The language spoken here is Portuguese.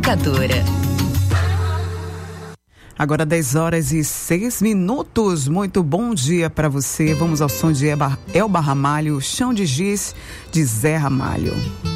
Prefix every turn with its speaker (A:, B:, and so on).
A: Locadora.
B: Agora 10h06. Muito bom dia para você. Vamos ao som de Elba Ramalho, Chão de Giz, de Zé Ramalho.